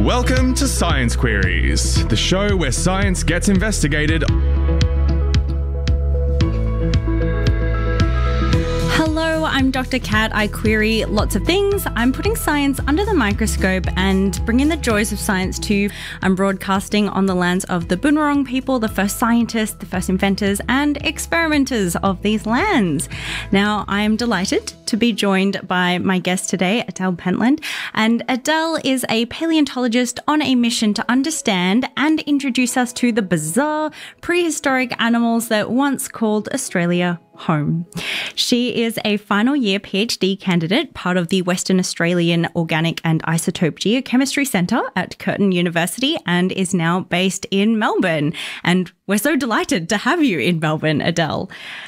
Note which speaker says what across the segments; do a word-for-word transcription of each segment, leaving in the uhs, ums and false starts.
Speaker 1: Welcome to Science Queries, the show where science gets investigated.
Speaker 2: Hello, I'm Doctor Cat. I query lots of things. I'm putting science under the microscope and bringing the joys of science to you. I'm broadcasting on the lands of the Boon Wurrung people, the first scientists, the first inventors and experimenters of these lands. Now, I am delighted to be joined by my guest today, Adele Pentland. And Adele is a paleontologist on a mission to understand and introduce us to the bizarre prehistoric animals that once called Australia home. She is a final year PhD candidate, part of the Western Australian Organic and Isotope Geochemistry Centre at Curtin University, and is now based in Melbourne. And we're so delighted to have you in Melbourne, Adele.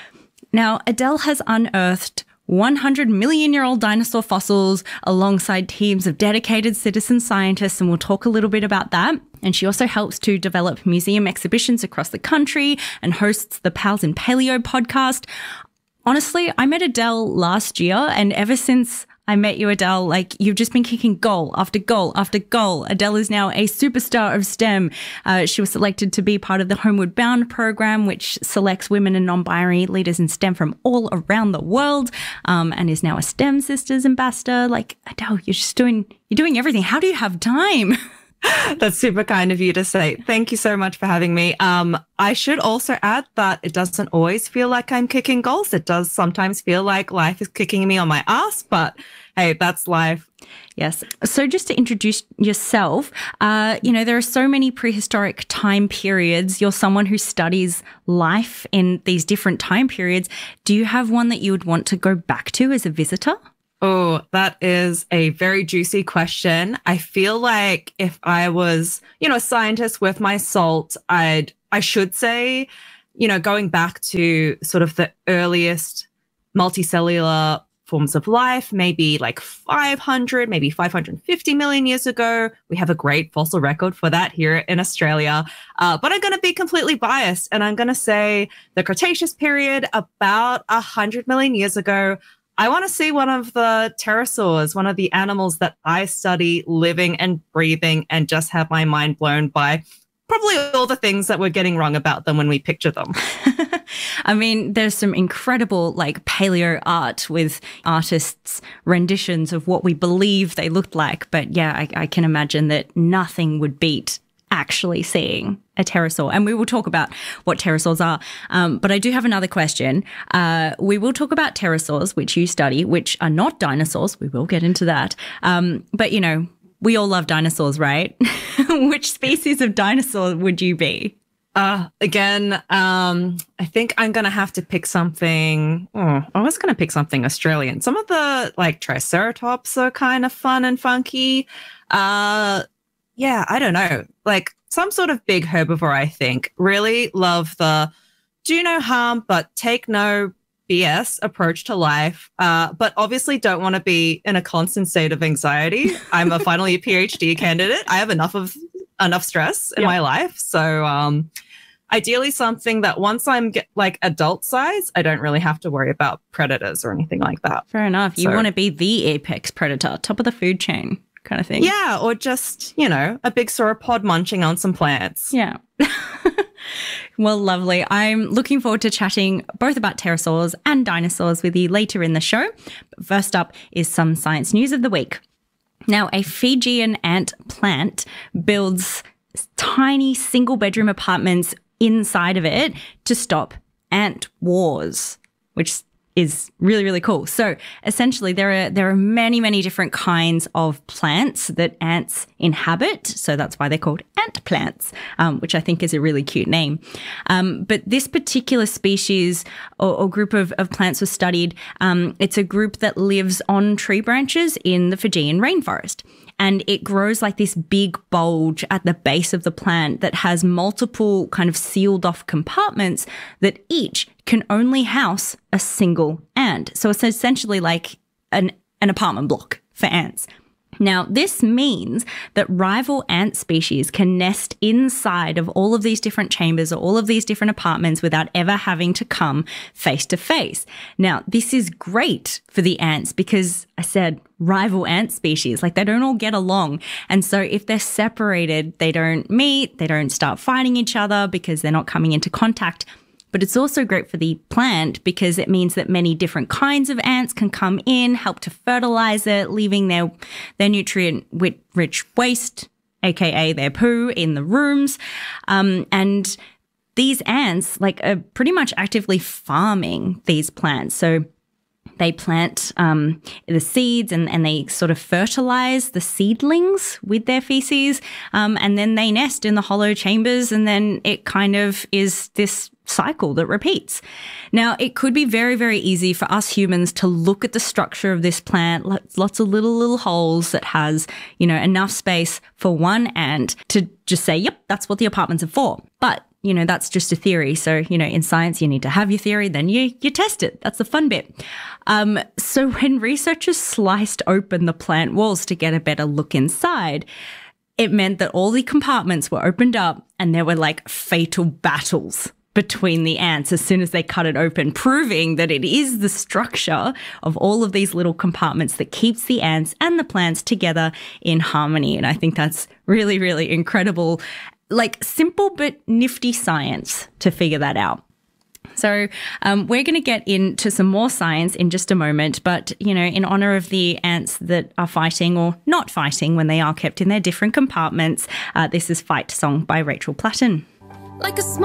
Speaker 2: Now, Adele has unearthed one hundred million year old dinosaur fossils alongside teams of dedicated citizen scientists, and we'll talk a little bit about that. And she also helps to develop museum exhibitions across the country and hosts the Pals in Paleo podcast. Honestly, I met Adele last year, and ever since I met you, Adele, like, you've just been kicking goal after goal after goal. Adele is now a superstar of STEM. Uh, she was selected to be part of the Homeward Bound program, which selects women and non-binary leaders in STEM from all around the world, um, and is now a STEM Sisters ambassador. Like, Adele, you're just doing, you're doing everything. How do you have time?
Speaker 3: That's super kind of you to say. Thank you so much for having me. Um, I should also add that it doesn't always feel like I'm kicking goals. It does sometimes feel like life is kicking me on my ass, but hey, that's life.
Speaker 2: Yes. So just to introduce yourself, uh, you know, there are so many prehistoric time periods. You're someone who studies life in these different time periods. Do you have one that you would want to go back to as a visitor?
Speaker 3: Oh, that is a very juicy question. I feel like if I was, you know, a scientist with my salt, I'd, I should say, you know, going back to sort of the earliest multicellular forms of life, maybe like five hundred, maybe five hundred fifty million years ago. We have a great fossil record for that here in Australia. Uh, but I'm going to be completely biased, and I'm going to say the Cretaceous period, about one hundred million years ago. I want to see one of the pterosaurs, one of the animals that I study living and breathing, and just have my mind blown by probably all the things that we're getting wrong about them when we picture them.
Speaker 2: I mean, there's some incredible like paleo art with artists' renditions of what we believe they looked like. But yeah, I, I can imagine that nothing would beat actually seeing a pterosaur. And we will talk about what pterosaurs are. Um, but I do have another question. Uh, we will talk about pterosaurs, which you study, which are not dinosaurs. We will get into that. Um, but, you know, we all love dinosaurs, right? Which species of dinosaur would you be?
Speaker 3: Uh, again, um, I think I'm going to have to pick something. Oh, I was going to pick something Australian. Some of the like Triceratops are kind of fun and funky. Uh, yeah, I don't know. Like some sort of big herbivore, I think. Really love the do no harm, but take no B S approach to life. Uh, but obviously don't want to be in a constant state of anxiety. I'm a final year PhD candidate. I have enough of enough stress in
Speaker 2: yeah.
Speaker 3: my life. So um, ideally something that once I'm get, like adult size, I don't really have to worry about predators or anything like that.
Speaker 2: Fair enough. You
Speaker 3: so,
Speaker 2: want to be the apex predator, top of the food chain kind of thing.
Speaker 3: Yeah, or just, you know, a big sauropod munching on some plants.
Speaker 2: Yeah. Well, lovely. I'm looking forward to chatting both about pterosaurs and dinosaurs with you later in the show. But first up is some science news of the week. Now, a Fijian ant plant builds tiny single-bedroom apartments inside of it to stop ant wars, which is really, really cool. So essentially there are there are many, many different kinds of plants that ants inhabit. So that's why they're called ant plants, um, which I think is a really cute name. Um, but this particular species or, or group of, of plants was studied. Um, it's a group that lives on tree branches in the Fijian rainforest. And it grows like this big bulge at the base of the plant that has multiple kind of sealed off compartments that each can only house a single ant. So it's essentially like an, an apartment block for ants. Now, this means that rival ant species can nest inside of all of these different chambers or all of these different apartments without ever having to come face to face. Now, this is great for the ants because I said rival ant species, like they don't all get along. And so if they're separated, they don't meet, they don't start fighting each other because they're not coming into contact. But it's also great for the plant because it means that many different kinds of ants can come in, help to fertilize it, leaving their, their nutrient-rich waste, aka their poo, in the rooms. Um, and these ants like are pretty much actively farming these plants. So they plant um, the seeds and, and they sort of fertilize the seedlings with their feces. Um, and then they nest in the hollow chambers, and then it kind of is this cycle that repeats. Now, it could be very, very easy for us humans to look at the structure of this plant, lots of little, little holes that has, you know, enough space for one ant to just say, yep, that's what the apartments are for. But you know, that's just a theory. So, you know, in science, you need to have your theory, then you you test it. That's the fun bit. Um, so when researchers sliced open the plant walls to get a better look inside, it meant that all the compartments were opened up and there were like fatal battles between the ants as soon as they cut it open, proving that it is the structure of all of these little compartments that keeps the ants and the plants together in harmony. And I think that's really, really incredible. Like simple but nifty science to figure that out. So um, we're going to get into some more science in just a moment, but, you know, in honor of the ants that are fighting or not fighting when they are kept in their different compartments, uh, this is Fight Song by Rachel Platten.
Speaker 4: Like a